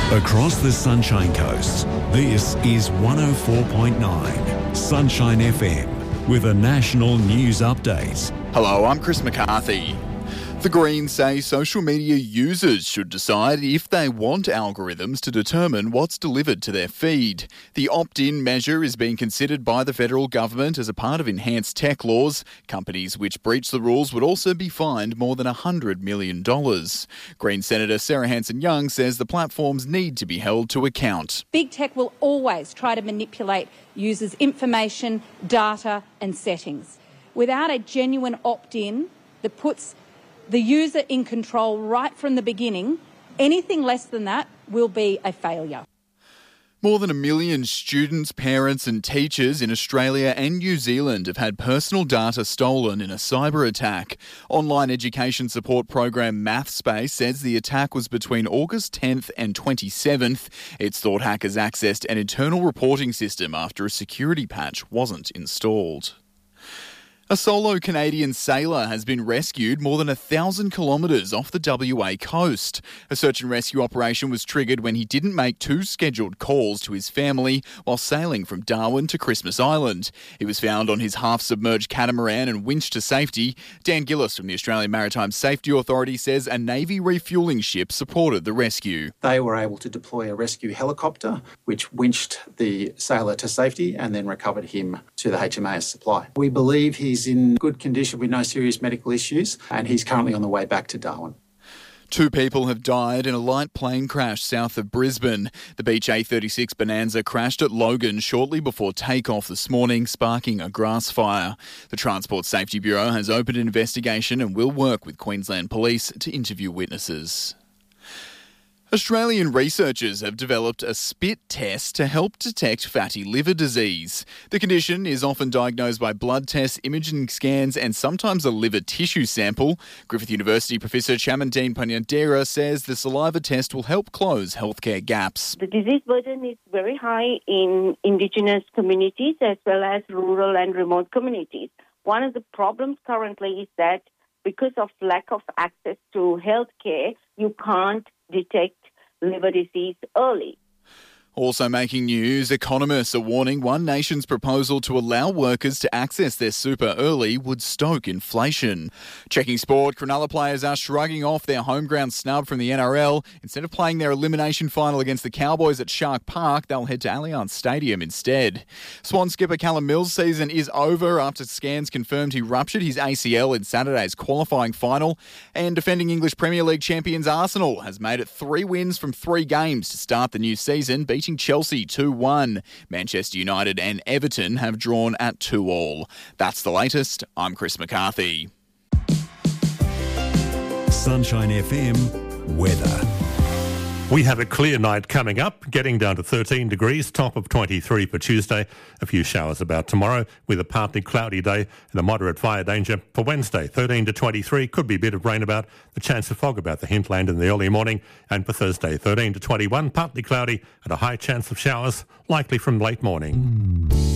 Across the Sunshine Coast, this is 104.9 Sunshine FM with a national news update. Hello, I'm Chris McCarthy. The Greens say social media users should decide if they want algorithms to determine what's delivered to their feed. The opt-in measure is being considered by the federal government as a part of enhanced tech laws. Companies which breach the rules would also be fined more than $100 million. Green Senator Sarah Hanson-Young says the platforms need to be held to account. Big tech will always try to manipulate users' information, data and settings. Without a genuine opt-in that puts the user in control right from the beginning, anything less than that will be a failure. More than 1 million students, parents and teachers in Australia and New Zealand have had personal data stolen in a cyber attack. Online education support program MathSpace says the attack was between August 10th and 27th. It's thought hackers accessed an internal reporting system after a security patch wasn't installed. A solo Canadian sailor has been rescued more than 1,000 kilometres off the WA coast. A search and rescue operation was triggered when he didn't make 2 scheduled calls to his family while sailing from Darwin to Christmas Island. He was found on his half-submerged catamaran and winched to safety. Dan Gillis from the Australian Maritime Safety Authority says a Navy refuelling ship supported the rescue. They were able to deploy a rescue helicopter which winched the sailor to safety and then recovered him to the HMAS Supply. We believe he's in good condition with no serious medical issues, and he's currently on the way back to Darwin. 2 people have died in a light plane crash south of Brisbane. The Beech A36 Bonanza crashed at Logan shortly before takeoff this morning, sparking a grass fire. The Transport Safety Bureau has opened an investigation and will work with Queensland Police to interview witnesses. Australian researchers have developed a spit test to help detect fatty liver disease. The condition is often diagnosed by blood tests, imaging scans and sometimes a liver tissue sample. Griffith University Professor Chamandine Panyadera says the saliva test will help close healthcare gaps. The disease burden is very high in Indigenous communities as well as rural and remote communities. One of the problems currently is that because of lack of access to healthcare, you can't detect liver disease early. Also making news, economists are warning One Nation's proposal to allow workers to access their super early would stoke inflation. Checking sport, Cronulla players are shrugging off their home ground snub from the NRL. Instead of playing their elimination final against the Cowboys at Shark Park, they'll head to Allianz Stadium instead. Swan skipper Callum Mills' season is over after scans confirmed he ruptured his ACL in Saturday's qualifying final. And defending English Premier League champions Arsenal has made it 3 wins from 3 games to start the new season, beating Chelsea 2-1. Manchester United and Everton have drawn at 2-2. That's the latest. I'm Chris McCarthy. Sunshine FM weather. We have a clear night coming up, getting down to 13 degrees, top of 23 for Tuesday. A few showers about tomorrow with a partly cloudy day and a moderate fire danger for Wednesday. 13 to 23, could be a bit of rain about, the chance of fog about the hinterland in the early morning. And for Thursday, 13 to 21, partly cloudy and a high chance of showers, likely from late morning.